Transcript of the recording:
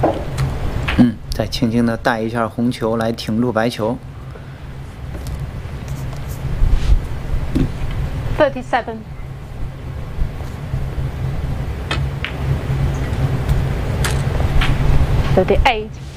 再轻轻的带一下红球来挺住白球。 37. 38.